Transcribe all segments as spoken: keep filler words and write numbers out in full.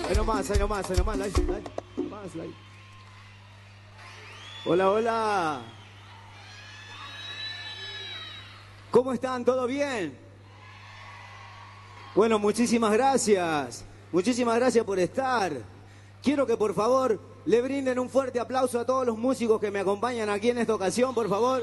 Ahí nomás, ahí nomás, ahí nomás, ahí, ahí, nomás, ahí. Hola, hola. ¿Cómo están? ¿Todo bien? Bueno, muchísimas gracias. Muchísimas gracias por estar. Quiero que por favor le brinden un fuerte aplauso a todos los músicos que me acompañan aquí en esta ocasión, por favor.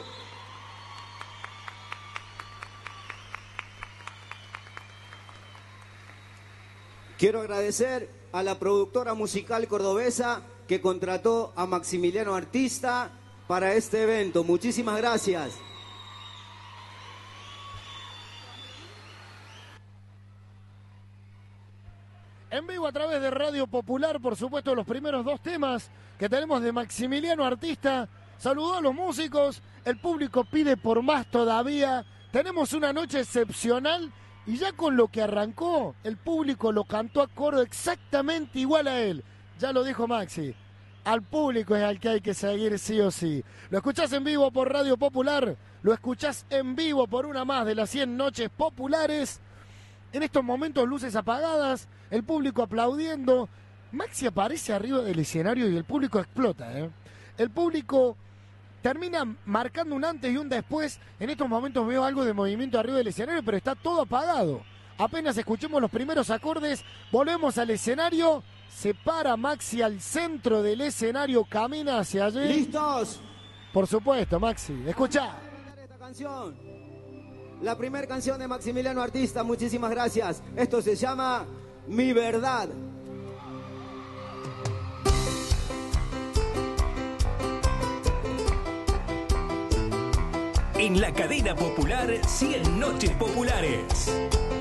Quiero agradecer a la productora musical cordobesa que contrató a Maximiliano Artista para este evento. Muchísimas gracias. En vivo a través de Radio Popular, por supuesto, los primeros dos temas que tenemos de Maximiliano Artista. Saludó a los músicos, el público pide por más todavía. Tenemos una noche excepcional y ya con lo que arrancó, el público lo cantó a coro exactamente igual a él. Ya lo dijo Maxi, al público es al que hay que seguir sí o sí. Lo escuchás en vivo por Radio Popular, lo escuchás en vivo por una más de las cien noches populares. En estos momentos luces apagadas, el público aplaudiendo. Maxi aparece arriba del escenario y el público explota, ¿eh? El público termina marcando un antes y un después. En estos momentos veo algo de movimiento arriba del escenario, pero está todo apagado. Apenas escuchemos los primeros acordes, volvemos al escenario. Se para Maxi al centro del escenario, camina hacia allí. ¿Listos? Por supuesto, Maxi. Escuchá. Esta canción, la primera canción de Maximiliano Artista, muchísimas gracias. Esto se llama Mi Verdad. En la cadena popular, cien noches populares.